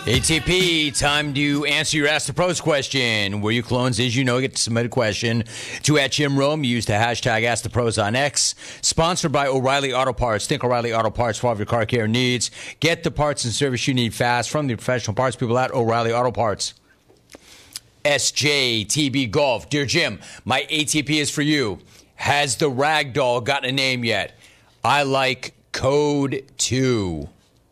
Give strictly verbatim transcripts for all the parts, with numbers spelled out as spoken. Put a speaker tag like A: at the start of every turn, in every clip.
A: A T P, time to answer your Ask the Pros question. Where you clones is, you know, get to submit a question to at Jim Rome. Use the hashtag Ask the Pros on X. Sponsored by O'Reilly Auto Parts. Think O'Reilly Auto Parts for all of your car care needs. Get the parts and service you need fast from the professional parts people at O'Reilly Auto Parts. S J T B Golf. Dear Jim, my A T P is for you. Has the Ragdoll gotten a name yet? I like Code two.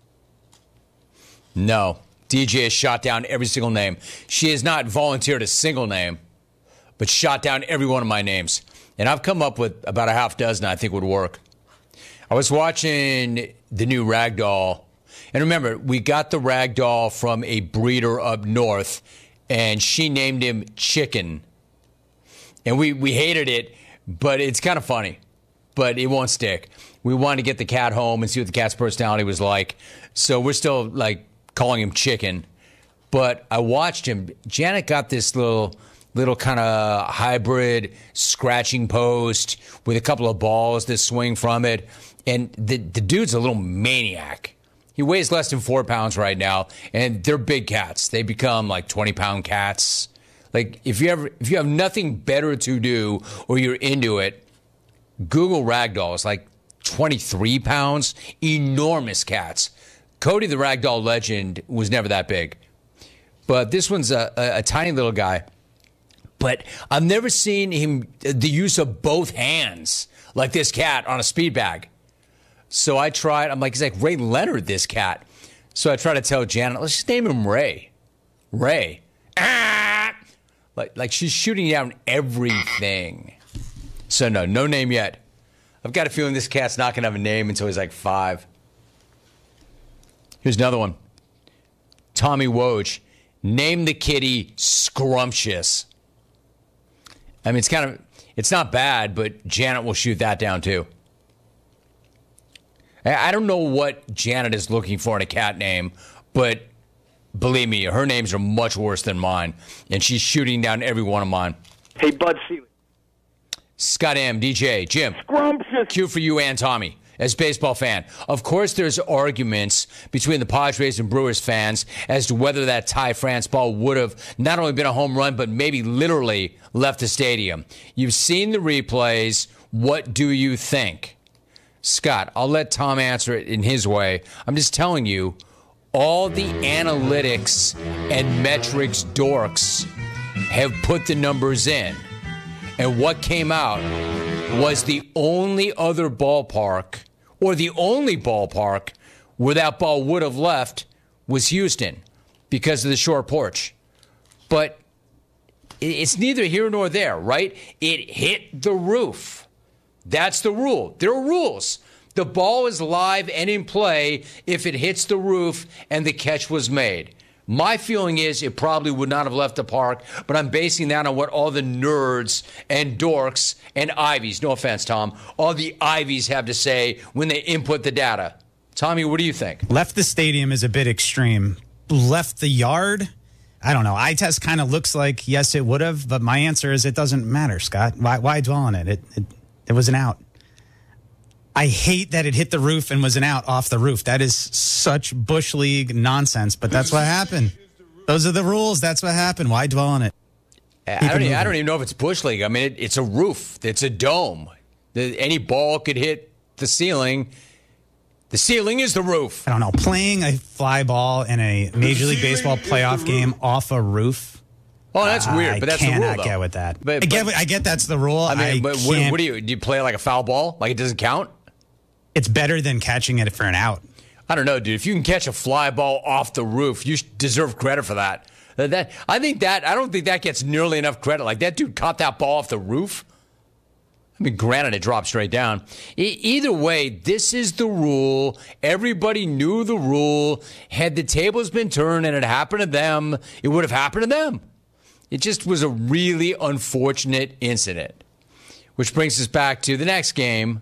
A: No. D J has shot down every single name. She has not volunteered a single name, but shot down every one of my names. And I've come up with about a half dozen I think would work. I was watching the new Ragdoll. And remember, we got the Ragdoll from a breeder up north, and she named him Chicken. And we, we hated it, but it's kind of funny. But it won't stick. We wanted to get the cat home and see what the cat's personality was like. So we're still, like, calling him Chicken. But I watched him. Janet got this little little kind of hybrid scratching post with a couple of balls that swing from it. And the, the dude's a little maniac. He weighs less than four pounds right now. And they're big cats. They become like twenty-pound cats. Like, if you ever if you have nothing better to do or you're into it, Google Ragdoll. It's like twenty-three pounds. Enormous cats. Cody the Ragdoll legend was never that big. But this one's a, a, a tiny little guy. But I've never seen him, the use of both hands, like this cat on a speed bag. So I tried, I'm like, he's like Ray Leonard, this cat. So I tried to tell Janet, let's just name him Ray. Ray. Ah! Like, like she's shooting down everything. So no, no name yet. I've got a feeling this cat's not going to have a name until he's like five. Here's another one. Tommy Woj. Name the kitty Scrumptious. I mean, it's kind of, it's not bad, but Janet will shoot that down too. I don't know what Janet is looking for in a cat name, but believe me, her names are much worse than mine, and she's shooting down every one of mine.
B: Hey, Bud Selig.
A: Scott M, D J, Jim.
B: Scrumptious.
A: Q for you and Tommy. As a baseball fan, of course there's arguments between the Padres and Brewers fans as to whether that Ty France ball would have not only been a home run, but maybe literally left the stadium. You've seen the replays. What do you think? Scott, I'll let Tom answer it in his way. I'm just telling you, all the analytics and metrics dorks have put the numbers in. And what came out was the only other ballpark, or the only ballpark where that ball would have left was Houston because of the short porch. But it's neither here nor there, right? It hit the roof. That's the rule. There are rules. The ball is live and in play if it hits the roof and the catch was made. My feeling is it probably would not have left the park, but I'm basing that on what all the nerds and dorks and Ivies, no offense, Tom, all the Ivies have to say when they input the data. Tommy, what do you think?
C: Left the stadium is a bit extreme. Left the yard? I don't know. Eye test kind of looks like, yes, it would have, but my answer is it doesn't matter, Scott. Why, why dwell on it? It, it? it was an out. I hate that it hit the roof and was an out off the roof. That is such Bush League nonsense, but that's what happened. Those are the rules. That's what happened. Why dwell on it?
A: I don't, even, I don't even know if it's Bush League. I mean, it, it's a roof. It's a dome. The, any ball could hit the ceiling. The ceiling is the roof.
C: I don't know. Playing a fly ball in a Major League Baseball playoff game off a roof.
A: Oh, that's weird,
C: I
A: but that's the rule,
C: cannot
A: though.
C: get with that.
A: But,
C: I, get,
A: but,
C: I get that's the rule.
A: I mean,
C: I
A: but what, what do you do? You play like a foul ball? Like it doesn't count?
C: It's better than catching it for an out.
A: I don't know, dude. If you can catch a fly ball off the roof, you deserve credit for that. That I think that I don't think that gets nearly enough credit. Like that dude caught that ball off the roof. I mean, granted, it dropped straight down. E- either way, this is the rule. Everybody knew the rule. Had the tables been turned and it happened to them, it would have happened to them. It just was a really unfortunate incident. Which brings us back to the next game.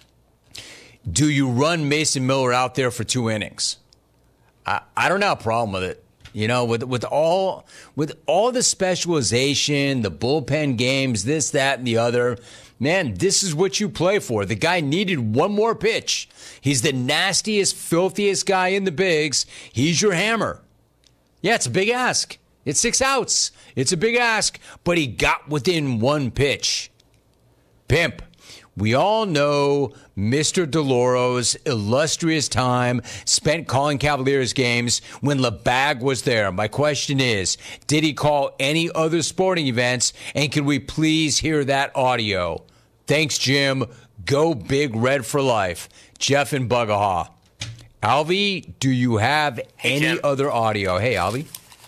A: Do you run Mason Miller out there for two innings? I, I don't have a problem with it. You know, with with all with all the specialization, the bullpen games, this, that, and the other, man, this is what you play for. The guy needed one more pitch. He's the nastiest, filthiest guy in the bigs. He's your hammer. Yeah, it's a big ask. It's six outs. It's a big ask, but he got within one pitch. Pimp. We all know Mister DeLauro's illustrious time spent calling Cavaliers games when LeBag was there. My question is, did he call any other sporting events, and could we please hear that audio? Thanks, Jim. Go Big Red for life. Jeff in Bugahaw. Alvy, do you have
B: hey,
A: any
B: Jim.
A: other audio? Hey, Alvy.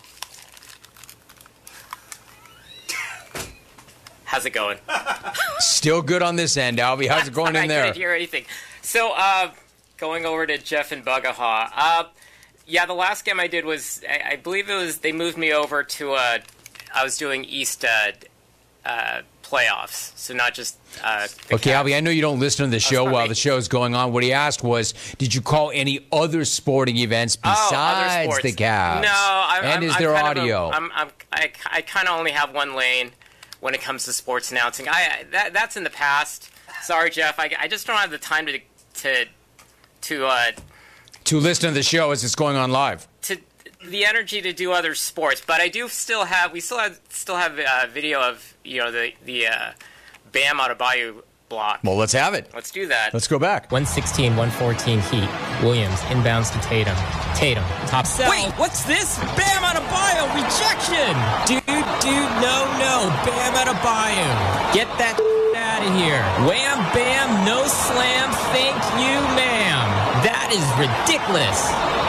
B: How's it going?
A: Still good on this end, Alvy. How's it going in there?
B: I couldn't hear anything. So, uh, going over to Jeff and Bugahaw. Uh, yeah, the last game I did was, I, I believe it was, they moved me over to, uh, I was doing East uh, uh, playoffs. So not just uh, the
A: Okay,
B: Cavs.
A: Alvy, I know you don't listen to the show
B: probably-
A: while the show's going on. What he asked was, did you call any other sporting events
B: Oh, other
A: besides
B: sports.
A: the Cavs?
B: No, I,
A: And
B: I'm,
A: is
B: I'm
A: there
B: kind of a-
A: audio?
B: I'm, I'm, I, I kind of only have one lane when it comes to sports announcing. I that that's in the past. Sorry, Jeff. I, I just don't have the time to to to uh,
A: to listen to the show as it's going on live.
B: to the energy to do other sports. But I do still have. We still have still have uh, video of you know the the uh, Bam Adebayo block.
A: Well, let's have it.
B: Let's do that.
A: Let's go back.
D: one sixteen, one fourteen Heat. Williams inbounds to Tatum. Tatum, top sell.
E: Wait, what's this? Bam Adebayo, rejection! Dude, dude, no, no. Bam Adebayo. Get that out of here. Wham, bam, no slam, thank you, ma'am. That is ridiculous.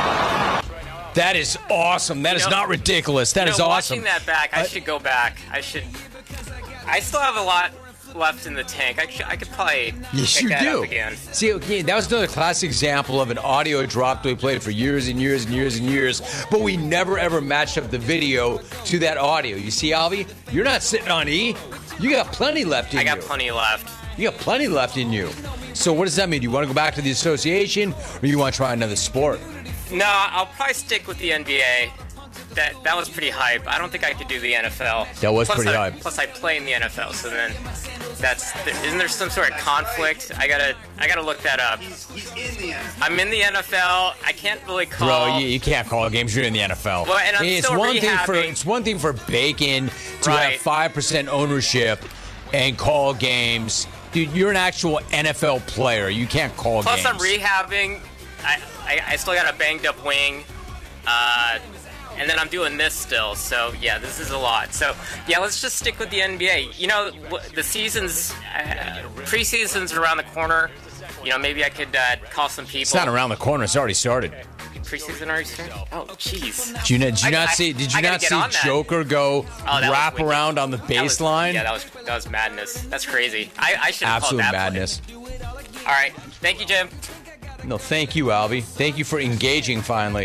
A: That is awesome. That
B: You
A: is
B: know-
A: not ridiculous. That
B: You
A: is
B: know,
A: awesome.
B: Watching that back, I
A: Uh,
B: should go back. I should. I still have a lot left in the tank. I, should, I could probably
A: Yes,
B: pick
A: you
B: that
A: do.
B: up again.
A: See, okay, that was another classic example of an audio drop that we played for years and years and years and years, but we never ever matched up the video to that audio. You see, Alvy, you're not sitting on E. You got plenty left in
B: I got
A: you.
B: plenty left.
A: You got plenty left in you. So what does that mean? Do you want to go back to the association, or you want to try another sport?
B: No, I'll probably stick with the N B A. That that was pretty hype. I don't think I could do the N F L.
A: That was
B: plus
A: pretty
B: I,
A: hype.
B: Plus, I play in the N F L, so then that's isn't there some sort of conflict? I gotta I gotta look that up. I'm in the N F L. I can't really call.
A: Bro, you, you can't call games. You're in the N F L.
B: Well, and I'm
A: it's
B: still
A: one thing for
B: rehabbing.
A: it's one thing for Bacon to
B: Right.
A: have five percent ownership and call games. Dude, you're an actual N F L player. You can't call
B: Plus,
A: games.
B: I'm rehabbing. I, I I still got a banged up wing. Uh, and then I'm doing this still, so yeah, this is a lot. So yeah, let's just stick with the N B A. You know, w- the season's uh, preseason's around the corner. You know, maybe I could uh, call some people.
A: It's not around the corner. It's already started.
B: Preseason already started. Oh, jeez.
A: Did you, not- did you
B: I-
A: not
B: I-
A: see? Did you
B: I gotta
A: not
B: get
A: see
B: on that.
A: Joker go
B: Oh, that was
A: wrap
B: wicked.
A: around on the
B: That was-
A: baseline?
B: yeah, that was that was madness. That's crazy. I, I should have called
A: Absolute
B: that
A: madness.
B: play. All right, thank you, Jim.
A: No, thank you, Alvy. Thank you for engaging finally.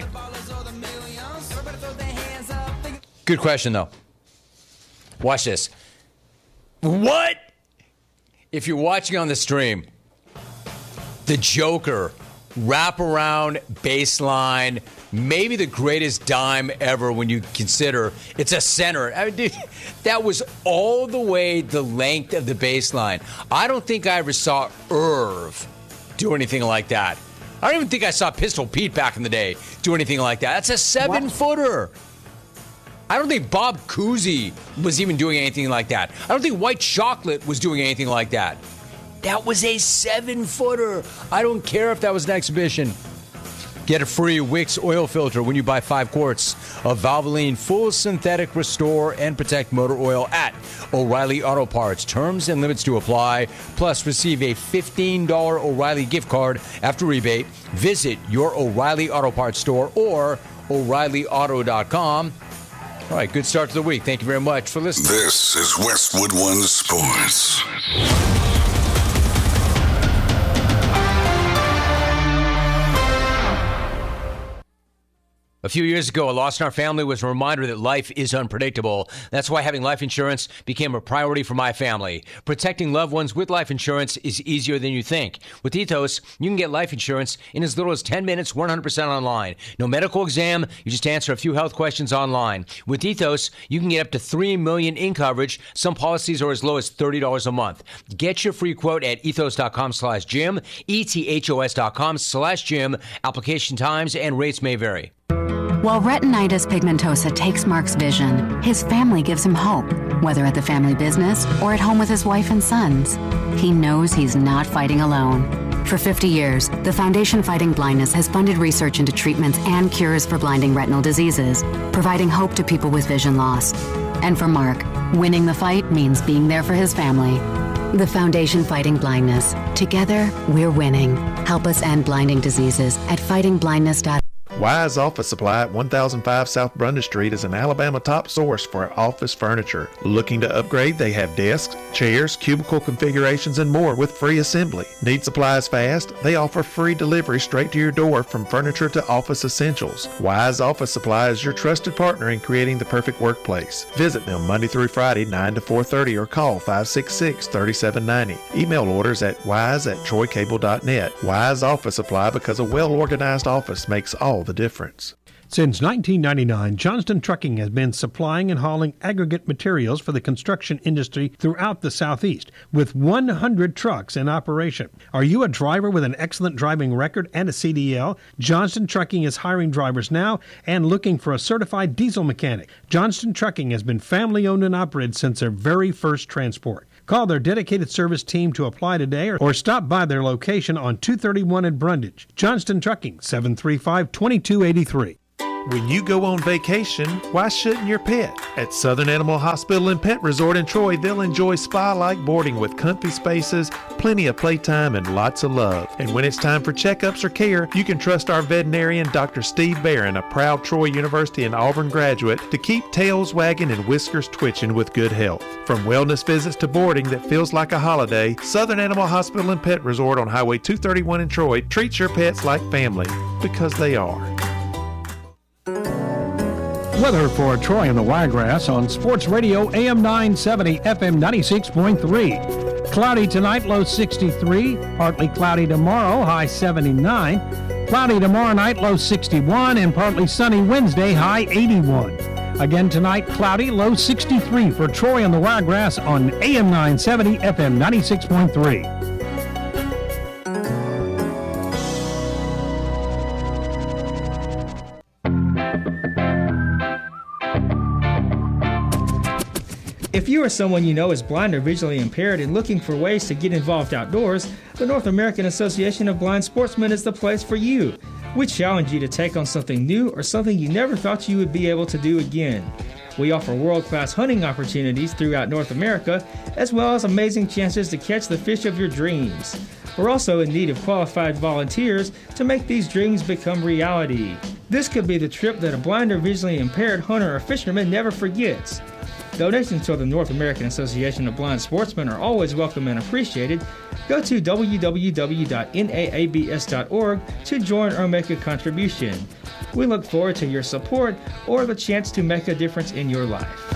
A: Good question, though. Watch this. What? If you're watching on the stream, the Joker, wraparound baseline, maybe the greatest dime ever when you consider it's a center. I mean, dude, that was all the way the length of the baseline. I don't think I ever saw Irv do anything like that. I don't even think I saw Pistol Pete back in the day do anything like that. That's a seven-footer. I don't think Bob Cousy was even doing anything like that. I don't think White Chocolate was doing anything like that. That was a seven-footer. I don't care if that was an exhibition. Get a free Wix oil filter when you buy five quarts of Valvoline Full Synthetic Restore and Protect Motor Oil at O'Reilly Auto Parts. Terms and limits to apply. Plus, receive a fifteen dollars O'Reilly gift card after rebate. Visit your O'Reilly Auto Parts store or O'Reilly Auto dot com. All right, good start to the week. Thank you very much for listening.
F: This is Westwood One Sports.
A: A few years ago, a loss in our family was a reminder that life is unpredictable. That's why having life insurance became a priority for my family. Protecting loved ones with life insurance is easier than you think. With Ethos, you can get life insurance in as little as ten minutes, one hundred percent online. No medical exam, you just answer a few health questions online. With Ethos, you can get up to three million dollars in coverage. Some policies are as low as thirty dollars a month. Get your free quote at ethos.com slash Jim, E T H O S dot com slash Jim. Application times and rates may vary.
G: While retinitis pigmentosa takes Mark's vision, his family gives him hope, whether at the family business or at home with his wife and sons. He knows he's not fighting alone. For fifty years, the Foundation Fighting Blindness has funded research into treatments and cures for blinding retinal diseases, providing hope to people with vision loss. And for Mark, winning the fight means being there for his family. The Foundation Fighting Blindness. Together, we're winning. Help us end blinding diseases at fighting blindness dot org.
H: Wise Office Supply at one thousand five South Brundage Street is an Alabama top source for office furniture. Looking to upgrade? They have desks, chairs, cubicle configurations, and more with free assembly. Need supplies fast? They offer free delivery straight to your door from furniture to office essentials. Wise Office Supply is your trusted partner in creating the perfect workplace. Visit them Monday through Friday, nine to four thirty, or call five six six, three seven nine zero. Email orders at wise at troy cable dot net. Wise Office Supply, because a well-organized office makes all the difference.
I: Since nineteen ninety-nine, Johnston Trucking has been supplying and hauling aggregate materials for the construction industry throughout the Southeast, with one hundred trucks in operation. Are you a driver with an excellent driving record and a C D L? Johnston Trucking is hiring drivers now and looking for a certified diesel mechanic. Johnston Trucking has been family-owned and operated since their very first transport. Call their dedicated service team to apply today or stop by their location on two thirty-one in Brundage. Johnston Trucking, seven three five, two two eight three.
H: When you go on vacation, why shouldn't your pet? At Southern Animal Hospital and Pet Resort in Troy, they'll enjoy spa-like boarding with comfy spaces, plenty of playtime, and lots of love. And when it's time for checkups or care, you can trust our veterinarian, Doctor Steve Barron, a proud Troy University and Auburn graduate, to keep tails wagging and whiskers twitching with good health. From wellness visits to boarding that feels like a holiday, Southern Animal Hospital and Pet Resort on Highway two thirty-one in Troy treats your pets like family, because they are.
I: Weather for Troy and the Wiregrass on Sports Radio A M nine seventy, F M ninety-six point three. Cloudy tonight, low sixty-three. Partly cloudy tomorrow, high seventy-nine. Cloudy tomorrow night, low sixty-one. And partly sunny Wednesday, high eighty-one. Again tonight, cloudy, low sixty-three for Troy and the Wiregrass on A M nine seventy, F M ninety-six point three.
J: If you or someone you know is blind or visually impaired and looking for ways to get involved outdoors, the North American Association of Blind Sportsmen is the place for you. We challenge you to take on something new or something you never thought you would be able to do again. We offer world-class hunting opportunities throughout North America, as well as amazing chances to catch the fish of your dreams. We're also in need of qualified volunteers to make these dreams become reality. This could be the trip that a blind or visually impaired hunter or fisherman never forgets. Donations to the North American Association of Blind Sportsmen are always welcome and appreciated. Go to w w w dot n a a b s dot org to join or make a contribution. We look forward to your support or the chance to make a difference in your life.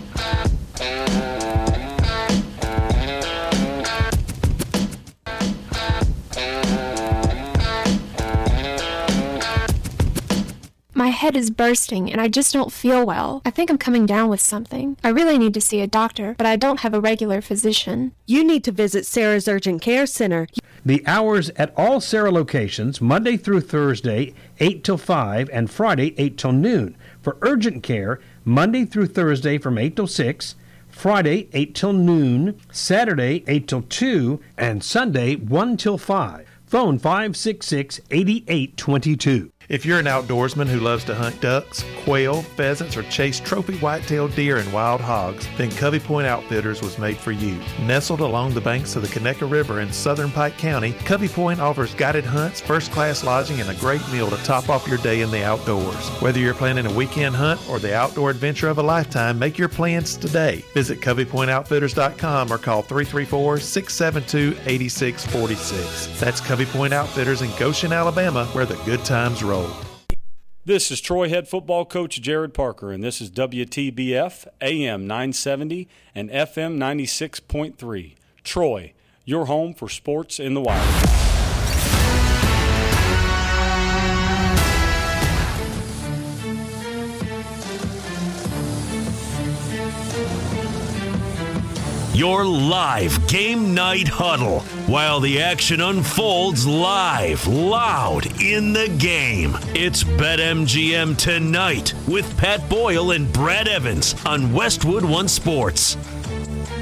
K: My head is bursting and I just don't feel well. I think I'm coming down with something. I really need to see a doctor, but I don't have a regular physician.
L: You need to visit Sarah's Urgent Care Center.
I: The hours at all Sarah locations, Monday through Thursday, eight till five, and Friday, eight till noon. For urgent care, Monday through Thursday from eight till six, Friday, eight till noon, Saturday, eight till two, and Sunday, one till five. Phone five six six, eight eight two two.
H: If you're an outdoorsman who loves to hunt ducks, quail, pheasants, or chase trophy white-tailed deer and wild hogs, then Covey Point Outfitters was made for you. Nestled along the banks of the Conecuh River in southern Pike County, Covey Point offers guided hunts, first-class lodging, and a great meal to top off your day in the outdoors. Whether you're planning a weekend hunt or the outdoor adventure of a lifetime, make your plans today. Visit covey point outfitters dot com or call three three four, six seven two, eight six four six. That's Covey Point Outfitters in Goshen, Alabama, where the good times roll.
M: This is Troy head football coach Jared Parker, and this is W T B F A M nine seventy and F M ninety-six point three. Troy, your home for sports in the wild.
N: your live game night huddle while the action unfolds live, loud in the game. It's BetMGM Tonight with Pat Boyle and Brad Evans on Westwood One Sports.